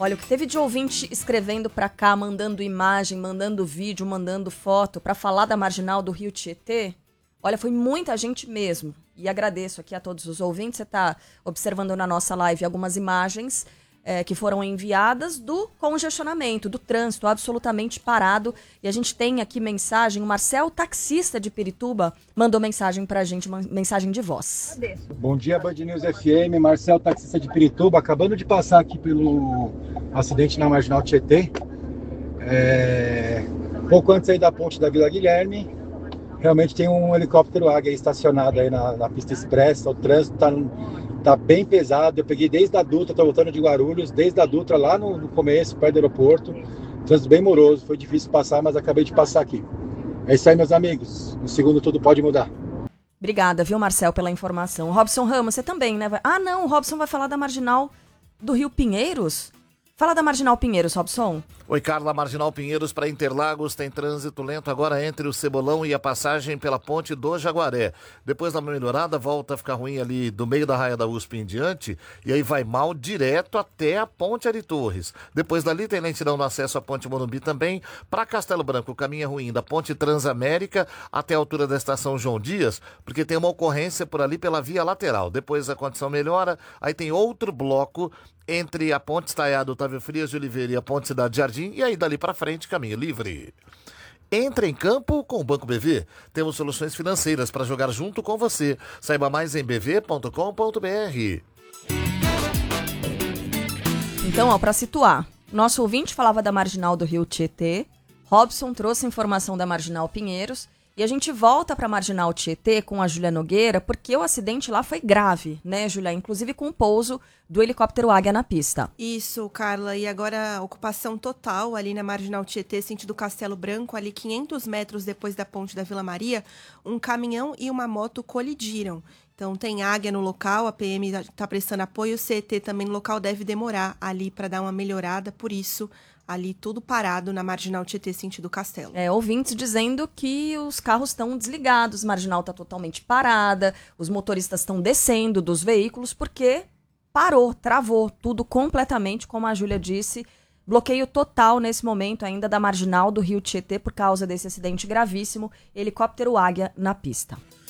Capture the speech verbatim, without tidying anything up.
Olha, o que teve de ouvinte escrevendo pra cá, mandando imagem, mandando vídeo, mandando foto, pra falar da marginal do Rio Tietê, olha, foi muita gente mesmo. E agradeço aqui a todos os ouvintes. Você tá observando na nossa live algumas imagens é, que foram enviadas do congestionamento, do trânsito absolutamente parado. E a gente tem aqui mensagem, o Marcel, taxista de Pirituba, mandou mensagem pra gente, uma mensagem de voz. Bom dia, Band News F M, Marcel, taxista de Pirituba, acabando de passar aqui pelo acidente na Marginal Tietê, é... pouco antes aí da ponte da Vila Guilherme, realmente tem um helicóptero Águia estacionado aí na, na pista expressa, o trânsito tá, tá bem pesado, eu peguei desde a Dutra, tô voltando de Guarulhos, desde a Dutra lá no, no começo, perto do aeroporto, trânsito bem moroso, foi difícil passar, mas acabei de passar aqui. É isso aí, meus amigos, no segundo tudo pode mudar. Obrigada, viu, Marcel, pela informação. Robson Ramos, você também, né? Ah, não, o Robson vai falar da Marginal do Rio Pinheiros? Fala da Marginal Pinheiros, Robson. Oi, Carla. Marginal Pinheiros para Interlagos tem trânsito lento agora entre o Cebolão e a passagem pela ponte do Jaguaré. Depois da melhorada, volta a ficar ruim ali do meio da raia da U S P em diante, e aí vai mal direto até a ponte Ari Torres. Depois dali tem lentidão no acesso à ponte Morumbi também. Para Castelo Branco, o caminho é ruim da ponte Transamérica até a altura da estação João Dias, porque tem uma ocorrência por ali pela via lateral. Depois a condição melhora, aí tem outro bloco entre a ponte Estaiado Otávio Frias de Oliveira e a ponte Cidade Jardim, e aí dali para frente caminho livre. Entre em campo com o Banco B V. Temos soluções financeiras para jogar junto com você. Saiba mais em b v ponto com ponto b r. Então, ó, para situar, nosso ouvinte falava da Marginal do Rio Tietê, Robson trouxe informação da Marginal Pinheiros, e a gente volta para a Marginal Tietê com a Júlia Nogueira, porque o acidente lá foi grave, né, Júlia? Inclusive com o pouso do helicóptero Águia na pista. Isso, Carla. E agora a ocupação total ali na Marginal Tietê, sentido Castelo Branco, ali quinhentos metros depois da ponte da Vila Maria, um caminhão e uma moto colidiram. Então tem Águia no local, a P M está prestando apoio, o C E T também no local deve demorar ali para dar uma melhorada, por isso ali tudo parado na Marginal Tietê, sentido Castelo. É, ouvintes dizendo que os carros estão desligados, a Marginal está totalmente parada, os motoristas estão descendo dos veículos porque parou, travou tudo completamente, como a Júlia disse, bloqueio total nesse momento ainda da Marginal do Rio Tietê por causa desse acidente gravíssimo, helicóptero Águia na pista.